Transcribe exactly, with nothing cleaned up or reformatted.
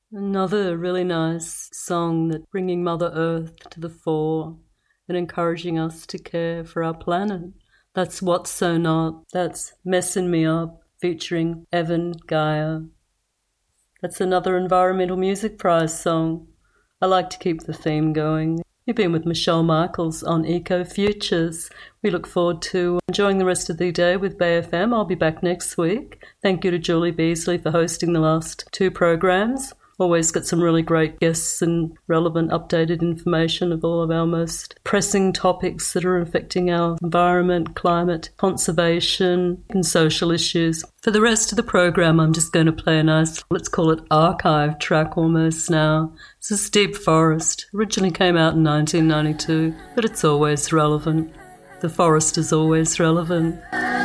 Another really nice song that bringing Mother Earth to the fore and encouraging us to care for our planet. That's What's So Not. That's Messin' Me Up, featuring Evan Gaia. That's another Environmental Music Prize song. I like to keep the theme going. You've been with Michelle Michaels on Eco Futures. We look forward to enjoying the rest of the day with Bay F M. I'll be back next week. Thank you to Julie Beasley for hosting the last two programs. Always got some really great guests and relevant updated information of all of our most pressing topics that are affecting our environment, climate, conservation and social issues. For the rest of the program, I'm just going to play a nice, let's call it archive track almost now. This is Deep Forest. Originally came out in nineteen ninety-two, but it's always relevant. The forest is always relevant.